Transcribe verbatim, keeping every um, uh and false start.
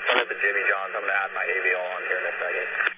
I'm at the Jimmy John's. I'm going to add my A V L on here in a second.